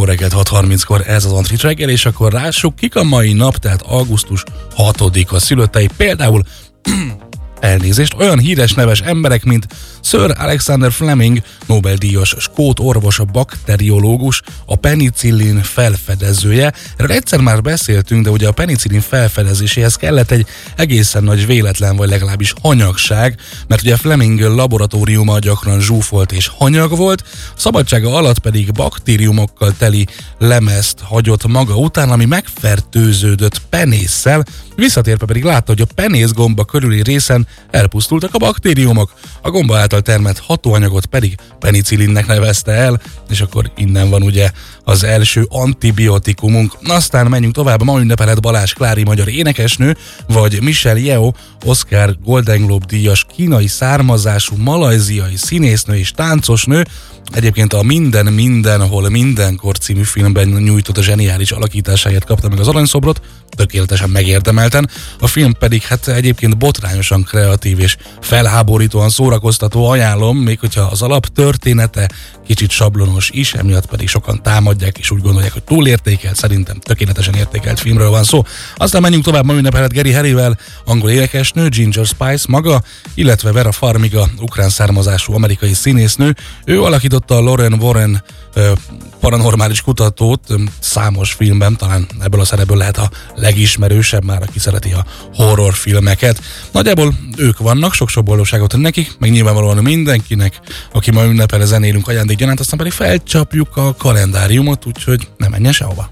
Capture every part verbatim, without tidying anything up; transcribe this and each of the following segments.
Jó reggelt, hat harminckor ez az Antrit reggel, és akkor lássuk, kik a mai nap, tehát augusztus hatodika szülöttei. Például elnézést, olyan híres neves emberek, mint Sir Alexander Fleming, Nobel-díjas skót orvos, a bakteriológus, a penicillin felfedezője. Erről egyszer már beszéltünk, de ugye a penicillin felfedezéséhez kellett egy egészen nagy véletlen, vagy legalábbis hanyagság, mert ugye Fleming laboratóriuma gyakran zsúfolt és hanyag volt, szabadsága alatt pedig baktériumokkal teli lemezt hagyott maga után, ami megfertőződött penésszel, visszatérve pedig látta, hogy a penészgomba körüli részen elpusztultak a baktériumok, a gomba által termelt hatóanyagot pedig penicillinnek nevezte el, és akkor innen van ugye az első antibiotikumunk. Aztán menjünk tovább, ma ünnepelhet Balázs Klári, magyar énekesnő, vagy Michelle Yeoh, Oscar Golden Globe díjas kínai származású malajziai színésznő és táncosnő. Egyébként a Minden Mindenhol Mindenkor című filmben nyújtott a zseniális alakításáért kapta meg az aranyszobrot, tökéletesen megérdemelten. A film pedig hát egyébként botrányosan kreatív és felháborítóan szórakoztató, ajánlom, még hogyha az alaptörténete kicsit sablonos is, emiatt pedig sokan támadják és úgy gondolják, hogy túlértékelt, szerintem tökéletesen értékelt filmről van szó. Aztán menjünk tovább, ma ünnepelhet Geri Harryvel, angol énekesnő, Ginger Spice maga, illetve Vera Farmiga, ukrán származású amerikai színésznő. Ő alakította a Lauren Warren ö, paranormális kutatót számos filmben, talán ebből a szerepből lehet a legismerősebb, már aki szereti a horrorfilmeket. Nagyjából ők vannak, sok-sok boldogságot nekik, meg nyilvánvalóan mindenkinek, aki ma ünnepel, zenélünk ajándékgyanánt, aztán pedig felcsapjuk a kalendáriumot, úgyhogy ne menjen sehova.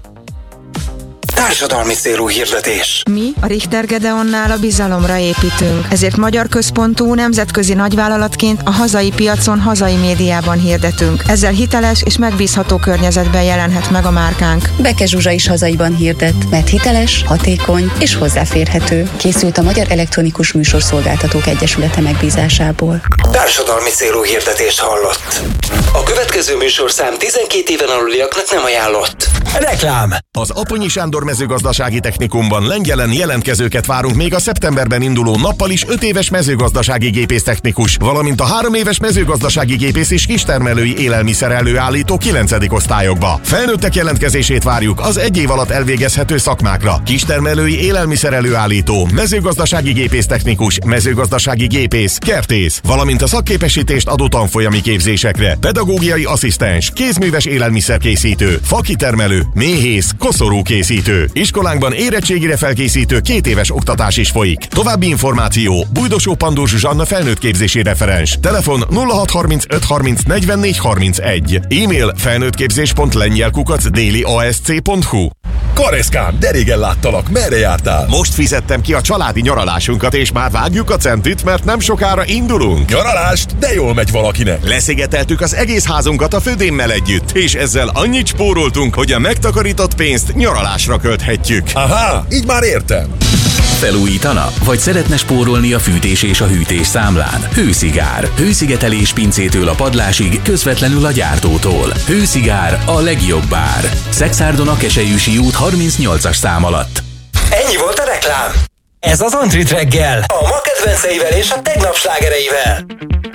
Társadalmi célú hirdetés. Mi a Richter Gedeonnál a bizalomra építünk, ezért magyar központú nemzetközi nagyvállalatként a hazai piacon, hazai médiában hirdetünk. Ezzel hiteles és megbízható környezetben jelenhet meg a márkánk. Beke Zsuzsa is hazaiban hirdet, mert hiteles, hatékony és hozzáférhető. Készült a Magyar Elektronikus Műsorszolgáltatók Egyesülete megbízásából. Társadalmi célú hirdetést hallott. A következő műsorszám tizenkét éven aluliaknak nem ajánlott. Reklám! Az Aponyi Sándor mezőgazdasági technikumban Lengyelen jelentkezőket várunk még a szeptemberben induló nappal is öt éves mezőgazdasági gépésztechnikus, valamint a három éves mezőgazdasági gépész és kistermelői élelmiszer előállító kilencedik osztályokba. Felnőttek jelentkezését várjuk az egy év alatt elvégezhető szakmákra: kistermelői élelmiszer előállító, mezőgazdasági gépésztechnikus, mezőgazdasági gépész, kertész, valamint a szakképesítést adó tanfolyami képzésekre: pedagógiai asszisztens, kézműves élelmiszerkészítő, fakitermelő, méhész, koszorúkészítő. Iskolánkban érettségire felkészítő két éves oktatás is folyik. További információ: Bújdosó Pandó Zsuzsanna felnőttképzési referens. Telefon nulla hat harmincöt harminc negyvennégy harmincegy. E-mail felnőttképzés pont lengyel kukac déli a s c pont hu. Kareszkám, de régen láttalak, merre jártál? Most fizettem ki a családi nyaralásunkat, és már vágjuk a centit, mert nem sokára indulunk. Nyaralást? De jól megy valakinek. Leszigeteltük az egész házunkat a födémmel együtt, és ezzel annyit spóroltunk, hogy a megtakarított pénzt nyaralásra költhetjük. Aha, így már értem. Felújítana? Vagy szeretne spórolni a fűtés és a hűtés számlán? Hőszigár. Hőszigetelés pincétől a padlásig, közvetlenül a gyártótól. Hőszigár, a legjobb ár. Szexárdon a Keselyűsi út harmincnyolcas szám alatt. Ennyi volt a reklám. Ez az Antrit reggel. A ma kedvenceivel és a tegnap slágereivel.